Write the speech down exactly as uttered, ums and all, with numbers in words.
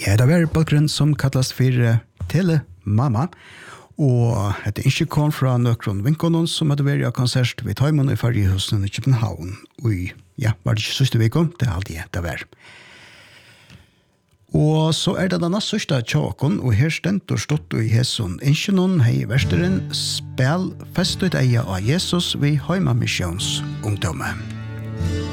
Ja, det var bakgrunn som kallas for uh, Telemamma, og det er ikke kom fra nøkron vinkonen som hadde vært av konsert ved Taimon i Fargehusen i København. Og ja, var det ikke siste viko? Det er alltid det var. Og så er det denne sørste tjåken, og her stendt og stått i Heson. Ikke noen hei versteren spil festet eia av Jesus ved Heima Missions ungdommet.